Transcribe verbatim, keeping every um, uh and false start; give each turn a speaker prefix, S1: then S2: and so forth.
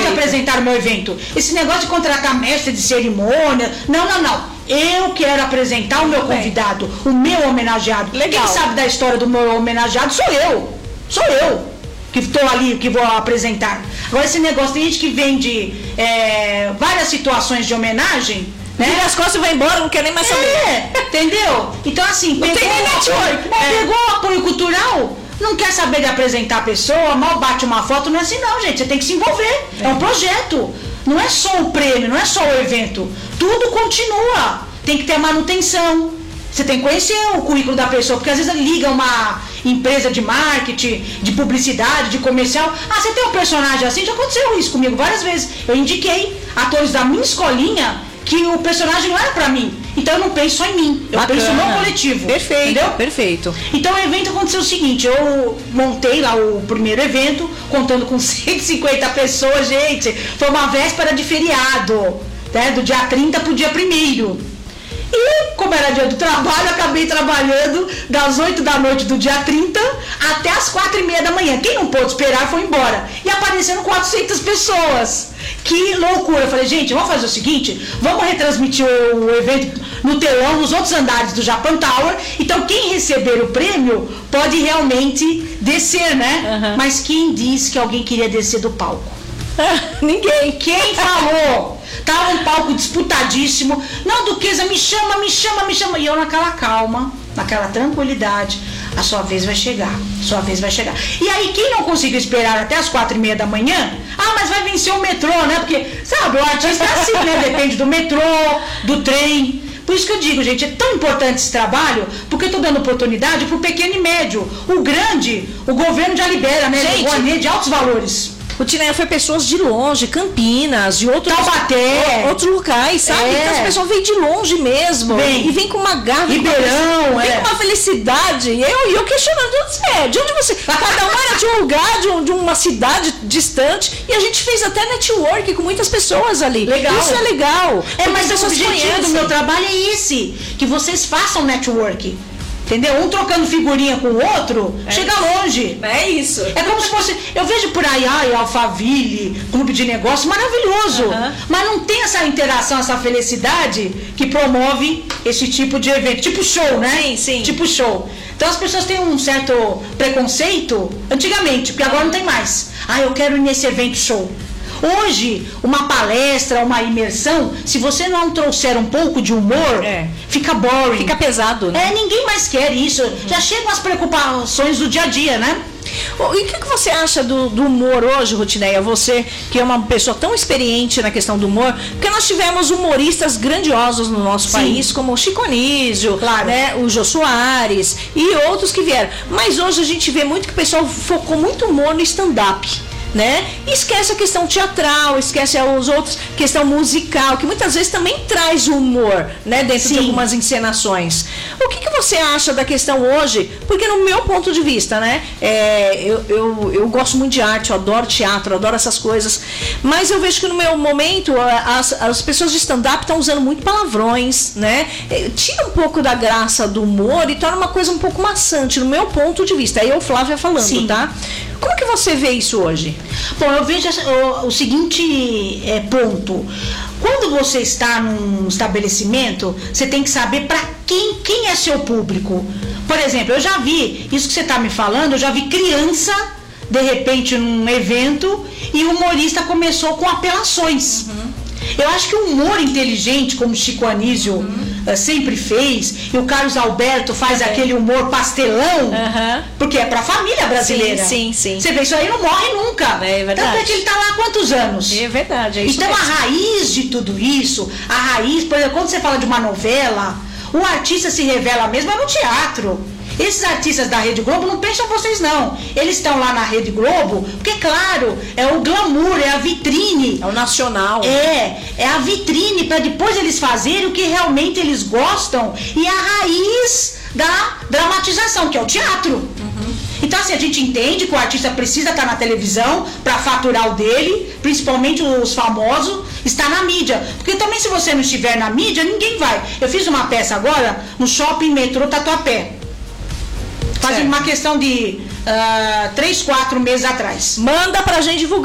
S1: pode apresentar o meu evento. Esse negócio de contratar mestre de cerimônia, não, não, não. Eu quero apresentar o meu convidado, o meu homenageado.
S2: Legal.
S1: Quem sabe da história do meu homenageado sou eu. Sou eu que estou ali, que vou apresentar. Agora esse negócio, tem gente que vende é, várias situações de homenagem, né?
S2: Vira as costas e vai embora, não quer nem mais saber.
S1: É, entendeu? Então assim,
S2: não
S1: pegou,
S2: tem nem network.
S1: É.
S2: É.
S1: Pegou o apoio cultural, não quer saber de apresentar a pessoa, mal bate uma foto, não é assim não, gente. Você tem que se envolver. É, é um projeto. Não é só o prêmio, não é só o evento. Tudo continua. Tem que ter manutenção. Você tem que conhecer o currículo da pessoa, porque às vezes liga uma empresa de marketing, de publicidade, de comercial. Ah, você tem um personagem assim? Já aconteceu isso comigo várias vezes. Eu indiquei atores da minha escolinha que o personagem não era pra mim. Então eu não penso só em mim, eu
S2: Bacana.
S1: penso no coletivo.
S2: Perfeito,
S1: entendeu?
S2: Perfeito.
S1: Então o evento aconteceu o seguinte, eu montei lá o primeiro evento, contando com cento e cinquenta pessoas, gente. Foi uma véspera de feriado, né? Do dia trinta pro dia primeiro. E como era dia do trabalho, acabei trabalhando das oito da noite do dia trinta até as quatro e meia da manhã. Quem não pôde esperar foi embora. E apareceram quatrocentas pessoas. Que loucura. Eu falei, gente, vamos fazer o seguinte, vamos retransmitir o evento no telão, nos outros andares do Japan Tower. Então quem receber o prêmio pode realmente descer, né? Uhum. Mas quem disse que alguém queria descer do palco?
S2: Ninguém.
S1: Quem falou? Tava um palco disputadíssimo. Não, Duquesa, me chama, me chama, me chama. E eu naquela calma, naquela tranquilidade. A sua vez vai chegar, sua vez vai chegar. E aí, quem não conseguiu esperar até as quatro e meia da manhã, ah, mas vai vencer o metrô, né? Porque, sabe, o artista é assim, né? Depende do metrô, do trem. Por isso que eu digo, gente, é tão importante esse trabalho, porque eu tô dando oportunidade pro pequeno e médio. O grande, o governo já libera, né? Gente, de altos valores.
S2: Rutineia, foi pessoas de longe, Campinas, de outros,
S1: Taubaté,
S2: outros locais, sabe?
S1: É.
S2: Então as pessoas vêm de longe mesmo.
S1: Vem.
S2: E vem com uma garra,
S1: Ribeirão,
S2: vem
S1: é.
S2: com uma felicidade. E eu, eu questionando, de onde você é? De onde você. Cada um era de um lugar, de, um, de uma cidade distante. E a gente fez até network com muitas pessoas ali.
S1: Legal.
S2: Isso é legal.
S1: É, mas o objetivo
S2: conhecem.
S1: do meu trabalho é esse, que vocês façam network. Entendeu? Um trocando figurinha com o outro, é chega
S2: isso.
S1: longe.
S2: É isso.
S1: É como se fosse. Eu vejo por aí, ai, Alphaville, clube de negócio, maravilhoso. Uh-huh. Mas não tem essa interação, essa felicidade que promove esse tipo de evento. Tipo show, né?
S2: Sim, sim.
S1: Tipo show. Então as pessoas têm um certo preconceito, antigamente, porque agora não tem mais. Ah, eu quero ir nesse evento show. Hoje, uma palestra, uma imersão, se você não trouxer um pouco de humor,
S2: é.
S1: fica boring.
S2: Fica pesado, né?
S1: É, ninguém mais quer isso. Uhum. Já chegam as preocupações do dia a dia, né?
S2: E o que, que você acha do, do humor hoje, Rutineia? Você, que é uma pessoa tão experiente na questão do humor, porque nós tivemos humoristas grandiosos no nosso Sim. país, como o Chico Anísio,
S1: claro.
S2: né, o Jô Soares e outros que vieram. Mas hoje a gente vê muito que o pessoal focou muito humor no stand-up. Né? E esquece a questão teatral, esquece os outros, questão musical, que muitas vezes também traz humor, né, dentro Sim. de algumas encenações. O que, que você acha da questão hoje? Porque no meu ponto de vista, né, é, eu, eu, eu gosto muito de arte, eu adoro teatro, eu adoro essas coisas, mas eu vejo que no meu momento as, as pessoas de stand-up estão usando muito palavrões, né? Tira um pouco da graça do humor e torna uma coisa um pouco maçante, no meu ponto de vista. Aí eu, Flávia, falando, Sim. tá? Como que você vê isso hoje?
S1: Bom, eu vejo o, o seguinte é, ponto. Quando você está num estabelecimento, você tem que saber para quem, quem é seu público. Por exemplo, eu já vi, isso que você está me falando, eu já vi criança, de repente, num evento, e o humorista começou com apelações. Uhum. Eu acho que o humor inteligente, como o Chico Anísio uhum. sempre fez, e o Carlos Alberto faz uhum. aquele humor pastelão, uhum. porque é pra família brasileira.
S2: Sim, sim, sim.
S1: Você vê, isso aí não morre nunca.
S2: É verdade.
S1: Tanto é que ele tá lá há quantos anos?
S2: É verdade, é isso
S1: Então
S2: mesmo.
S1: A raiz de tudo isso, a raiz, por exemplo, quando você fala de uma novela, o artista se revela mesmo é no teatro. Esses artistas da Rede Globo não pensam vocês não. Eles estão lá na Rede Globo, porque claro, é o glamour, é a vitrine.
S2: É o nacional.
S1: É, é a vitrine para depois eles fazerem o que realmente eles gostam e a raiz da dramatização, que é o teatro. Uhum. Então assim, a gente entende que o artista precisa estar na televisão para faturar o dele, principalmente os famosos, está na mídia. Porque também se você não estiver na mídia, ninguém vai. Eu fiz uma peça agora no Shopping Metrô Tatuapé. Faz uma questão de uh, três, quatro meses atrás.
S2: Manda pra gente divulgar.